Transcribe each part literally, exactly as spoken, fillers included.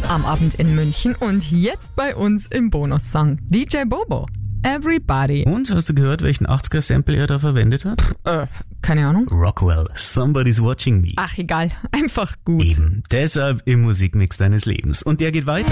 am Abend in München und jetzt bei uns im Bonussong D J Bobo. Everybody. Und, hast du gehört, welchen achtziger-Sample er da verwendet hat? Äh, keine Ahnung. Rockwell, Somebody's Watching Me. Ach, egal. Einfach gut. Eben, deshalb im Musikmix deines Lebens. Und der geht weiter.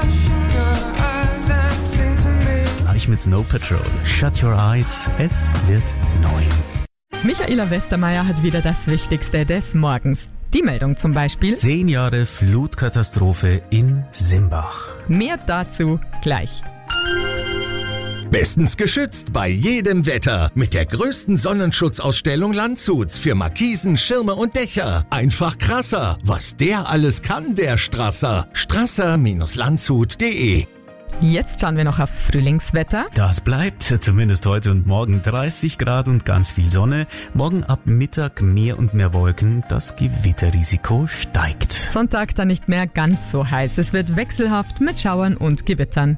Gleich mit Snow Patrol. Shut Your Eyes, es wird neun. Michaela Westermeier hat wieder das Wichtigste des Morgens. Die Meldung zum Beispiel. Zehn Jahre Flutkatastrophe in Simbach. Mehr dazu gleich. Bestens geschützt bei jedem Wetter mit der größten Sonnenschutzausstellung Landshuts für Markisen, Schirme und Dächer. Einfach krasser, was der alles kann, der Strasser. Strasser Landshut punkt de. Jetzt schauen wir noch aufs Frühlingswetter. Das bleibt zumindest heute und morgen dreißig Grad und ganz viel Sonne. Morgen ab Mittag mehr und mehr Wolken. Das Gewitterrisiko steigt. Sonntag dann nicht mehr ganz so heiß. Es wird wechselhaft mit Schauern und Gewittern.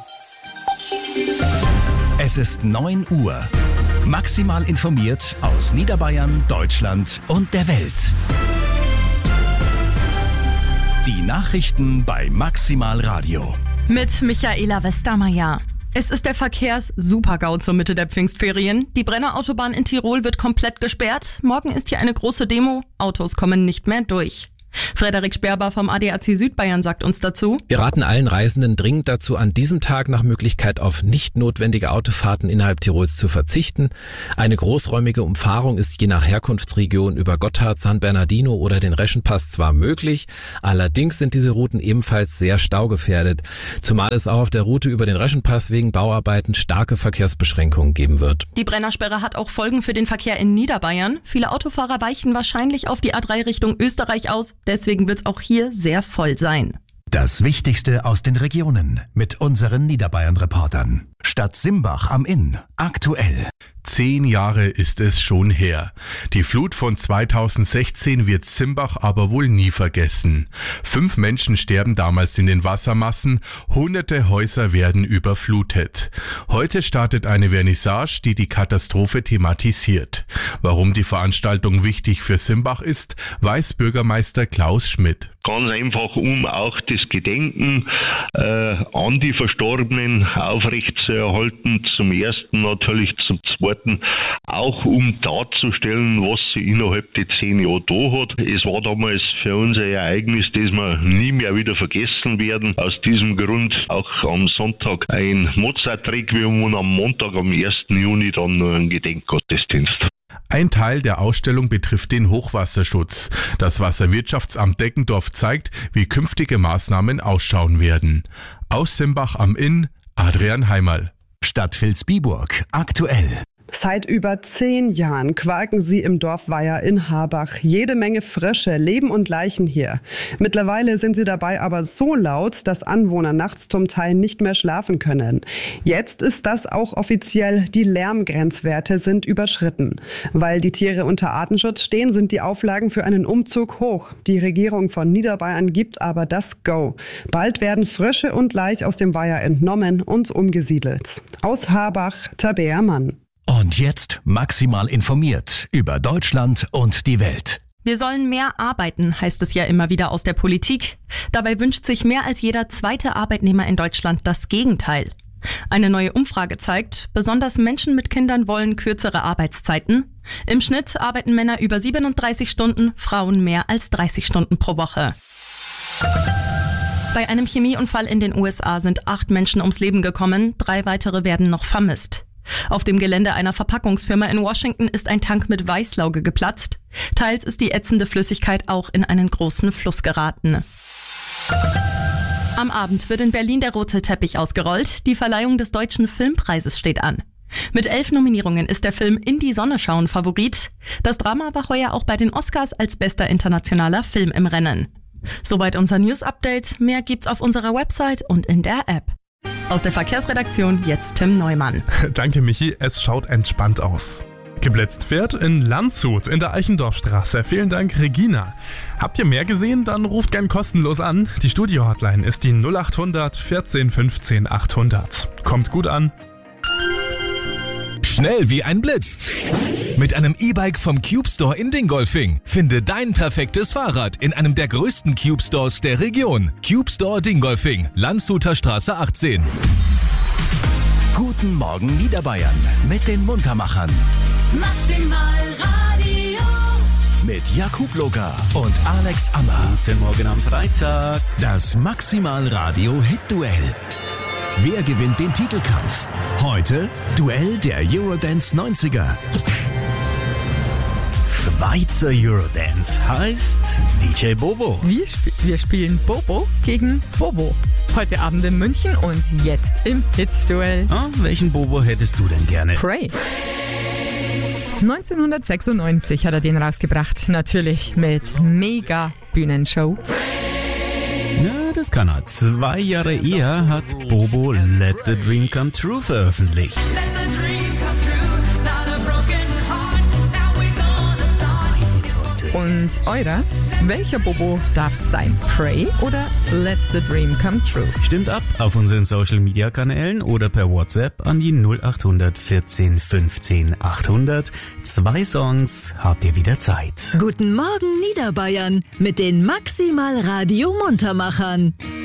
Es ist neun Uhr. Maximal informiert aus Niederbayern, Deutschland und der Welt. Die Nachrichten bei Maximal Radio. Mit Michaela Westermeier. Es ist der Verkehrs-Super-GAU zur Mitte der Pfingstferien. Die Brennerautobahn in Tirol wird komplett gesperrt. Morgen ist hier eine große Demo. Autos kommen nicht mehr durch. Frederik Sperber vom A D A C Südbayern sagt uns dazu: Wir raten allen Reisenden dringend dazu, an diesem Tag nach Möglichkeit auf nicht notwendige Autofahrten innerhalb Tirols zu verzichten. Eine großräumige Umfahrung ist je nach Herkunftsregion über Gotthard, San Bernardino oder den Reschenpass zwar möglich, allerdings sind diese Routen ebenfalls sehr staugefährdet, zumal es auch auf der Route über den Reschenpass wegen Bauarbeiten starke Verkehrsbeschränkungen geben wird. Die Brennersperre hat auch Folgen für den Verkehr in Niederbayern. Viele Autofahrer weichen wahrscheinlich auf die A drei Richtung Österreich aus. Deswegen wird es auch hier sehr voll sein. Das Wichtigste aus den Regionen mit unseren Niederbayern-Reportern. Stadt Simbach am Inn. Aktuell. Zehn Jahre ist es schon her. Die Flut von zweitausendsechzehn wird Simbach aber wohl nie vergessen. Fünf Menschen sterben damals in den Wassermassen, hunderte Häuser werden überflutet. Heute startet eine Vernissage, die die Katastrophe thematisiert. Warum die Veranstaltung wichtig für Simbach ist, weiß Bürgermeister Klaus Schmidt. Ganz einfach, um auch das Gedenken äh, an die Verstorbenen aufrechtzuerhalten. Zum ersten natürlich, zum zweiten auch um darzustellen, was sie innerhalb der zehn Jahre da hat. Es war damals für uns ein Ereignis, das wir nie mehr wieder vergessen werden. Aus diesem Grund auch am Sonntag ein Mozart-Requiem und am Montag, am ersten Juni, dann noch ein Gedenkgottesdienst. Ein Teil der Ausstellung betrifft den Hochwasserschutz. Das Wasserwirtschaftsamt Deckendorf zeigt, wie künftige Maßnahmen ausschauen werden. Aus Simbach am Inn, Adrian Heimerl. Stadt Vilsbiburg. Aktuell. Seit über zehn Jahren quaken sie im Dorf Weiher in Harbach. Jede Menge Frösche, Leben und Leichen hier. Mittlerweile sind sie dabei aber so laut, dass Anwohner nachts zum Teil nicht mehr schlafen können. Jetzt ist das auch offiziell. Die Lärmgrenzwerte sind überschritten. Weil die Tiere unter Artenschutz stehen, sind die Auflagen für einen Umzug hoch. Die Regierung von Niederbayern gibt aber das Go. Bald werden Frösche und Laich aus dem Weiher entnommen und umgesiedelt. Aus Harbach, Tabea Mann. Und jetzt maximal informiert über Deutschland und die Welt. Wir sollen mehr arbeiten, heißt es ja immer wieder aus der Politik. Dabei wünscht sich mehr als jeder zweite Arbeitnehmer in Deutschland das Gegenteil. Eine neue Umfrage zeigt, besonders Menschen mit Kindern wollen kürzere Arbeitszeiten. Im Schnitt arbeiten Männer über siebenunddreißig Stunden, Frauen mehr als dreißig Stunden pro Woche. Bei einem Chemieunfall in den U S A sind acht Menschen ums Leben gekommen, drei weitere werden noch vermisst. Auf dem Gelände einer Verpackungsfirma in Washington ist ein Tank mit Weißlauge geplatzt. Teils ist die ätzende Flüssigkeit auch in einen großen Fluss geraten. Am Abend wird in Berlin der rote Teppich ausgerollt. Die Verleihung des Deutschen Filmpreises steht an. Mit elf Nominierungen ist der Film In die Sonne schauen Favorit. Das Drama war heuer auch bei den Oscars als bester internationaler Film im Rennen. Soweit unser News-Update. Mehr gibt's auf unserer Website und in der App. Aus der Verkehrsredaktion jetzt Tim Neumann. Danke Michi, es schaut entspannt aus. Geblitzt wird in Landshut in der Eichendorfstraße. Vielen Dank Regina. Habt ihr mehr gesehen? Dann ruft gern kostenlos an. Die Studio-Hotline ist die null achthundert vierzehn fünfzehn achthundert. Kommt gut an. Schnell wie ein Blitz. Mit einem E-Bike vom Cube Store in Dingolfing. Finde dein perfektes Fahrrad in einem der größten Cube Stores der Region. Cube Store Dingolfing, Landshuter Straße achtzehn. Guten Morgen Niederbayern mit den Muntermachern. Maximal Radio. Mit Jakub Loga und Alex Ammer. Guten Morgen am Freitag. Das Maximal Radio Hit Duell. Wer gewinnt den Titelkampf? Heute Duell der Eurodance neunziger. Schweizer Eurodance heißt D J Bobo. Wir, sp- wir spielen Bobo gegen Bobo. Heute Abend in München und jetzt im Hit-Duell. Ah, welchen Bobo hättest du denn gerne? Pray. neunzehnhundertsechsundneunzig hat er den rausgebracht. Natürlich mit mega Bühnenshow. Ja, das kann er. Zwei Jahre eher hat Bobo Let the Dream Come True veröffentlicht. Und eurer? Welcher Bobo darf sein? Pray oder Let the Dream Come True? Stimmt ab auf unseren Social Media Kanälen oder per WhatsApp an die null achthundert vierzehn fünfzehn achthundert. Zwei Songs habt ihr wieder Zeit. Guten Morgen Niederbayern mit den Maximal Radio Muntermachern.